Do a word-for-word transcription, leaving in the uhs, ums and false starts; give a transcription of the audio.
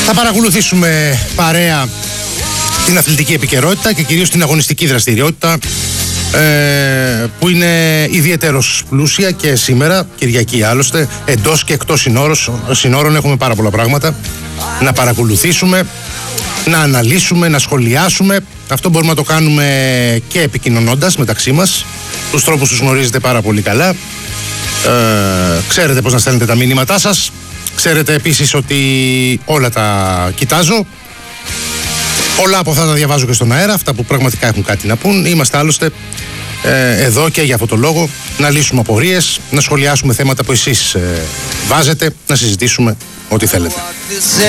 Θα παρακολουθήσουμε παρέα την αθλητική επικαιρότητα και κυρίως την αγωνιστική δραστηριότητα ε, που είναι ιδιαίτερος πλούσια και σήμερα, Κυριακή άλλωστε, εντός και εκτός συνόρος, συνόρων έχουμε πάρα πολλά πράγματα να παρακολουθήσουμε, να αναλύσουμε, να σχολιάσουμε. Αυτό μπορούμε να το κάνουμε και επικοινωνώντας μεταξύ μας. Τους τρόπους τους γνωρίζετε πάρα πολύ καλά. Ε, ξέρετε πώς να στέλνετε τα μηνύματά σας. Ξέρετε επίσης ότι όλα τα κοιτάζω. Πολλά από αυτά τα διαβάζω και στον αέρα, αυτά που πραγματικά έχουν κάτι να πούν. Είμαστε άλλωστε ε, εδώ και για αυτό το λόγο να λύσουμε απορίες, να σχολιάσουμε θέματα που εσείς ε, βάζετε, να συζητήσουμε ό,τι θέλετε.